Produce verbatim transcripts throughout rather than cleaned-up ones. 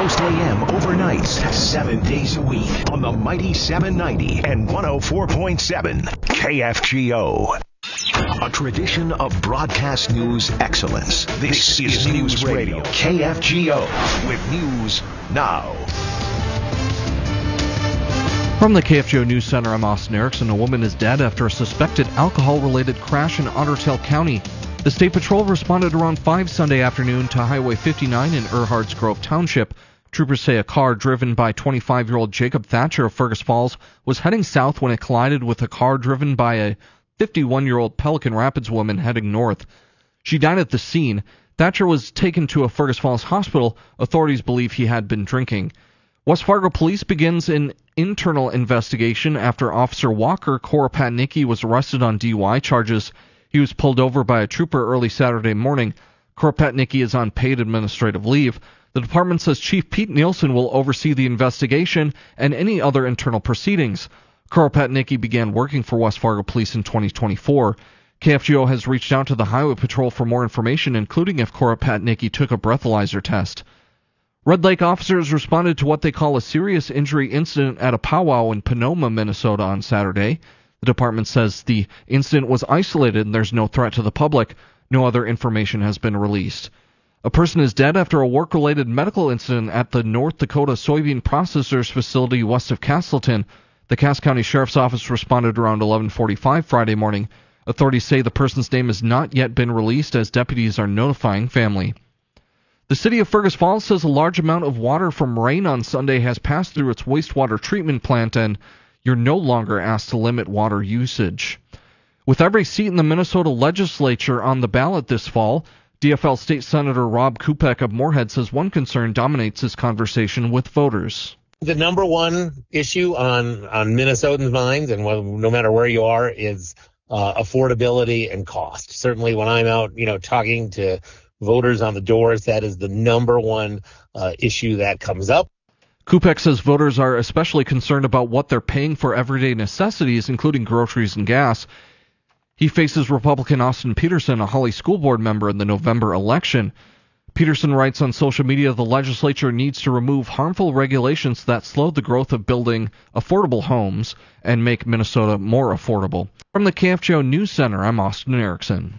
Coast A M overnights, seven days a week on the mighty seven ninety and one oh four point seven K F G O. A tradition of broadcast news excellence. This, this is News Radio, K F G O, with news now. From the K F G O News Center, I'm Austin Erickson. A woman is dead after a suspected alcohol-related crash in Otter Tail County. The State Patrol responded around five Sunday afternoon to Highway fifty-nine in Erhards Grove Township. Troopers say a car driven by twenty-five-year-old Jacob Thatcher of Fergus Falls was heading south when it collided with a car driven by a fifty-one-year-old Pelican Rapids woman heading north. She died at the scene. Thatcher was taken to a Fergus Falls hospital. Authorities believe he had been drinking. West Fargo Police begins an internal investigation after Officer Walker Koropatnicki was arrested on D U I charges. He was pulled over by a trooper early Saturday morning. Koropatnicki is on paid administrative leave. The department says Chief Pete Nielsen will oversee the investigation and any other internal proceedings. Koropatnicki began working for West Fargo Police in twenty twenty-four. K F G O has reached out to the Highway Patrol for more information, including if Koropatnicki took a breathalyzer test. Red Lake officers responded to what they call a serious injury incident at a powwow in Pinoma, Minnesota on Saturday. The department says the incident was isolated and there's no threat to the public. No other information has been released. A person is dead after a work-related medical incident at the North Dakota soybean processors facility west of Castleton. The Cass County Sheriff's Office responded around eleven forty-five Friday morning. Authorities say the person's name has not yet been released as deputies are notifying family. The city of Fergus Falls says a large amount of water from rain on Sunday has passed through its wastewater treatment plant and you're no longer asked to limit water usage. With every seat in the Minnesota legislature on the ballot this fall, D F L State Senator Rob Kupek of Moorhead says one concern dominates his conversation with voters. The number one issue on, on Minnesotans' minds, and no matter where you are, is uh, affordability and cost. Certainly when I'm out, you know, talking to voters on the doors, that is the number one uh, issue that comes up. Kupek says voters are especially concerned about what they're paying for everyday necessities, including groceries and gas. He faces Republican Austin Peterson, a Holly School Board member, in the November election. Peterson writes on social media the legislature needs to remove harmful regulations that slow the growth of building affordable homes and make Minnesota more affordable. From the K F G O News Center, I'm Austin Erickson.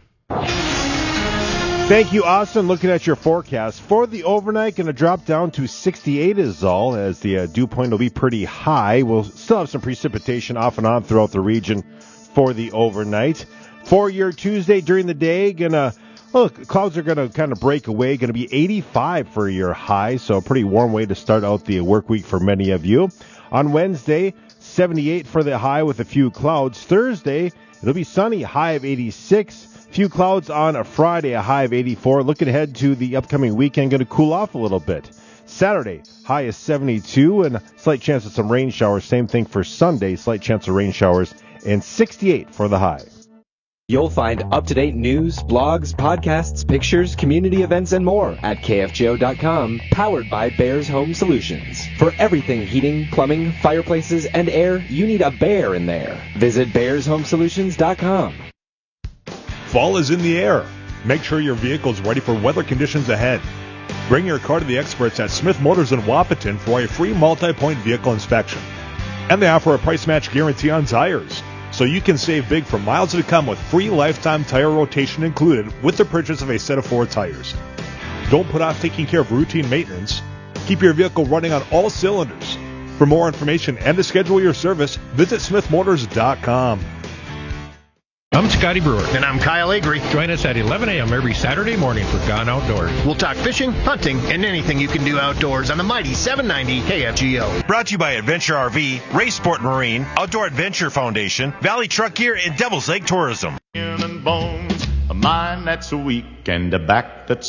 Thank you, Austin. Looking at your forecast for the overnight, going to drop down to sixty-eight is all, as the uh, dew point will be pretty high. We'll still have some precipitation off and on throughout the region for the overnight. For your Tuesday during the day, gonna look, clouds are going to kind of break away. Going to be eighty-five for your high, so a pretty warm way to start out the work week for many of you. On Wednesday, seventy-eight for the high with a few clouds. Thursday, it'll be sunny, high of eighty-six. Few clouds on a Friday, a high of eighty-four. Looking ahead to the upcoming weekend, going to cool off a little bit. Saturday, high is seventy-two, and slight chance of some rain showers. Same thing for Sunday, slight chance of rain showers, and sixty-eight for the high. You'll find up-to-date news, blogs, podcasts, pictures, community events, and more at K F G O dot com, powered by Bears Home Solutions. For everything heating, plumbing, fireplaces, and air, you need a bear in there. Visit Bears Home Solutions dot com. Fall is in the air. Make sure your vehicle is ready for weather conditions ahead. Bring your car to the experts at Smith Motors in Wapaton for a free multi-point vehicle inspection. And they offer a price match guarantee on tires, so you can save big for miles to come with free lifetime tire rotation included with the purchase of a set of four tires. Don't put off taking care of routine maintenance. Keep your vehicle running on all cylinders. For more information and to schedule your service, visit Smith Motors dot com. I'm Scotty Brewer. And I'm Kyle Avery. Join us at eleven a.m. every Saturday morning for Gone Outdoors. We'll talk fishing, hunting, and anything you can do outdoors on the mighty seven ninety K F G O. Brought to you by Adventure R V, Race Sport Marine, Outdoor Adventure Foundation, Valley Truck Gear, and Devil's Lake Tourism. And bones, a mind that's weak and a back that's